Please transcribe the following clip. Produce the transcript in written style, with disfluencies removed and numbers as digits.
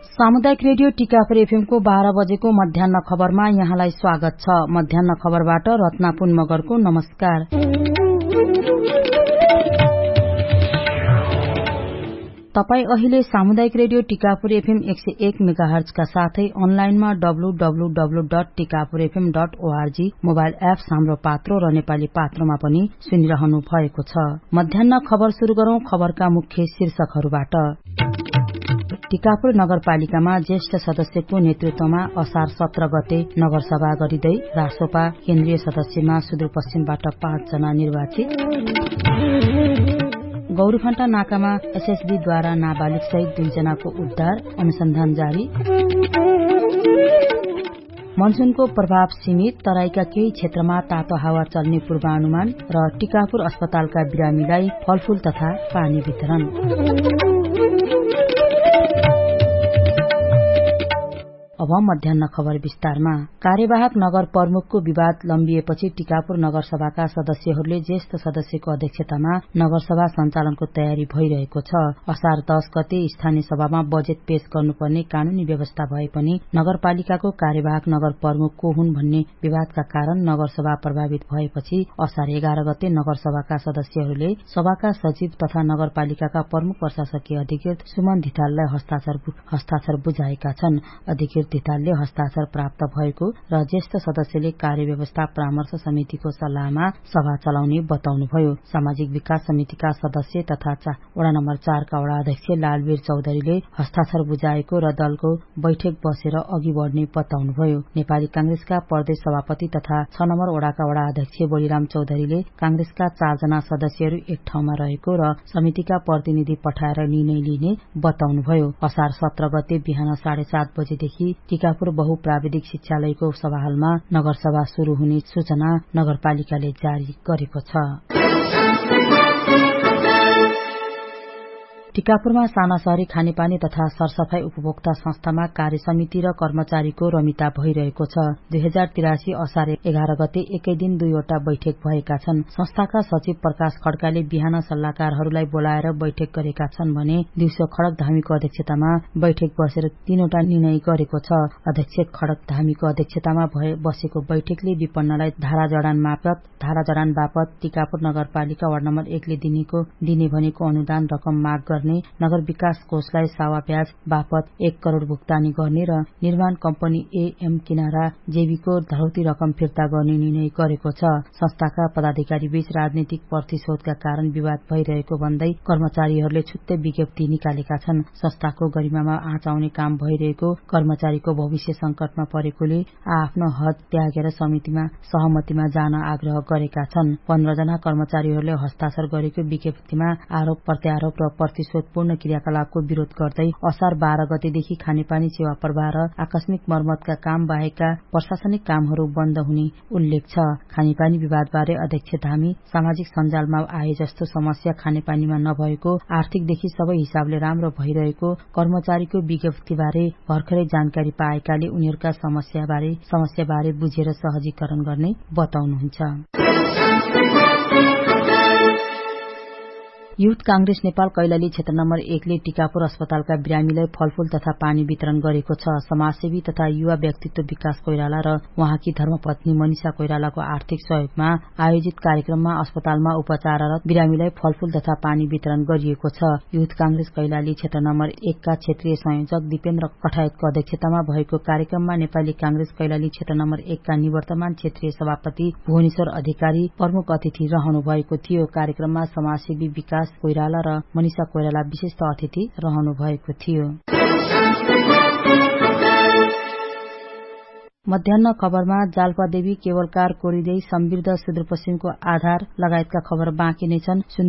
सामुदायिक रेडियो टिकापुर एफएमको 12 बजेको मध्याह्न खबरमा यहाँलाई स्वागत छ। मध्याह्न खबरबाट रत्ना पुन मगरको नमस्कार। तपाई अहिले सामुदायिक रेडियो टिकापुर एफएम 101 मेगाहर्ज का साथै अनलाइनमा www.tikapurfm.org मोबाइल एप्स हाम्रो पात्रो र नेपाली पात्रोमा पनि सुनिरहनु भएको छ। मध्याह्न खबर शुरू गरौं खबरका मुख्य शीर्षकहरूबाट। टिकापुर नगरपालिकामा ज्येष्ठ सदस्यको नेतृत्वमा असार 17 गते नगरसभा गरिँदै रासोपा केन्द्रीय सदस्यमा सुदूरपश्चिमबाट 5 जना निर्वाचित। गौरीफण्टा नाकामा एसएसबीद्वारा नाबालिग सहित 2 जनाको उद्धार, अनुसन्धान जारी। मनसूनको प्रभाव सीमित, तराईका केही क्षेत्रमा तातो हावा चल्ने पूर्वानुमान र टिकापुर अस्पतालका बिरामीलाई फलफूल तथा पानी वितरण। अब मध्याह्न खबर विस्तारमा। कार्यवाहक नगर प्रमुखको विवाद लम्बिएपछि टिकापुर नगरसभाका सदस्यहरूले ज्येष्ठ सदस्यको अध्यक्षतामा नगरसभा सञ्चालनको तयारी भइरहेको छ। असार 10 गते स्थानीय सभामा बजेट पेश गर्नुपर्ने कानूनी व्यवस्था भए पनि नगरपालिकाको कार्यवाहक नगर प्रमुख को हुन् भन्ने विवादका कारण नगरसभा प्रभावित भएपछि असार 11 गते नगरसभाका सदस्यहरूले सभाका सचिव तथा नगरपालिकाका प्रमुख प्रशासकीय अधिकृत सुमन धिताललाई हस्ताक्षर बुझाएका छन्। अधिकृत धितालले हस्ताक्षर प्राप्त भएको र ज्येष्ठ सदस्यले कार्यव्यवस्था परामर्श समितिको सल्लाहमा सभा चलाउने बताउनुभयो। सामाजिक विकास समितिका सदस्य तथा वडा नम्बर 4 का वडा अध्यक्ष लालवीर चौधरीले हस्ताक्षर बुझाएको र दलको बैठक बसेर अघि बढ़ने बताउनुभयो। नेपाली कांग्रेसका प्रदेश सभापति तथा 6 नम्बर वडाका वडा अध्यक्ष बलिराम चौधरीले कांग्रेसका 4 जना सदस्यहरू एक ठाउँमा रहेको र समितिका प्रतिनिधि पठाएर निर्णय लिने बताउनुभयो। असार 17 गते बिहान 7:30 बजेदेखि टिकापुर बहुप्राविधिक शिक्षालयको सभाहालमा नगरसभा शुरू हुने सूचना नगरपालिकाले जारी गरेको छ। टिकापुरमा साना शहरी खानेपानी तथा सरसफाई उपभोक्ता संस्थामा कार्य समिति र कर्मचारीको रमिता भइरहेको छ। 2083 असार 11 गते एकै दिन 2 वटा बैठक भएका छन्। संस्थाका सचिव प्रकाश खड्काले बिहान सल्लाहकारहरूलाई बोलाएर बैठक गरेका छन् भने दिउँसो खड्क धामीको अध्यक्षतामा बैठक बसेर 3 वटा निर्णय गरेको छ। अध्यक्ष खड्क धामीको अध्यक्षतामा बसेको बैठकले विपन्नलाई धारा जडान बापत टिकापुर नगरपालिका वार्ड नम्बर 1 ले दिने भनेको अनुदान रकम माग गर्ने, नगर विकास कोषलाई सावा ब्याज बापत 1 करोड़ भुक्तानी गर्ने र निर्माण कम्पनी एएम किनारा जेबीको धरौती रकम फिर्ता गर्ने निर्णय गरेको छ। संस्थाका पदाधिकारी बीच राजनीतिक प्रतिशोधका कारण विवाद भइरहेको भन्दै कर्मचारीहरूले छुट्टै विज्ञप्ति निकालेका छन्। संस्थाको गरिमामा आँच आउने काम भइरहेको, कर्मचारीको भविष्य संकटमा परेकोले आफ्नो हद त्यागेर सहमतिमा जान आग्रह गरेका छन्। 15 जना कर्मचारीहरूले हस्ताक्षर गरेको विज्ञप्तिमा आरोप प्रत्यारोप र प्रतिशोधपूर्ण क्रियाकलापको विरोध गर्दै असार 12 गतेदेखि खानेपानी सेवा प्रवाह र आकस्मिक मर्मतका काम बाहेकका प्रशासनिक कामहरू बन्द हुने उल्लेख छ। खानेपानी विवादबारे अध्यक्ष धामी सामाजिक सञ्जालमा आए जस्तो समस्या खानेपानीमा नभएको, आर्थिकदेखि सबै हिसाबले राम्रो भइरहेको, कर्मचारीको विज्ञप्तिबारे भर्खरै जानकारी पाएकाले उनीहरूका समस्याबारे बुझेर सहजीकरण गर्ने बताउनुहुन्छ। युथ कांग्रेस नेपाल कैलाली क्षेत्र नम्बर 1 ले टिकापुर अस्पतालका बिरामीलाई फलफूल तथा पानी वितरण गरेको छ। समाजसेवी तथा युवा व्यक्तित्व विकास कोइराला र उहाँकी धर्मपत्नी मनिषा कोइरालाको आर्थिक सहयोगमा आयोजित कार्यक्रममा अस्पतालमा उपचाररत बिरामीलाई फलफूल तथा पानी वितरण गरिएको छ। युथ कांग्रेस कैलाली क्षेत्र नम्बर 1 का क्षेत्रीय संयोजक दिपेन्द्र कठायतको अध्यक्षतामा भएको कार्यक्रममा नेपाली कांग्रेस कैलाली क्षेत्र नम्बर 1 का निवर्तमान क्षेत्रीय सभापति भुवनेश्वर अधिकारी प्रमुख अतिथि रहनु भएको थियो। कार्यक्रममा समाजसेवी विकास कोइराला र मनिषा कोइराला विशिष्ट अतिथि रहनु भएको थियो। मध्याह्न खबरमा जाल्पादेवी केबल कार कोरिँदै समृद्ध सुदूरपश्चिमको आधार लगायतका खबर बाँकी नै छन्।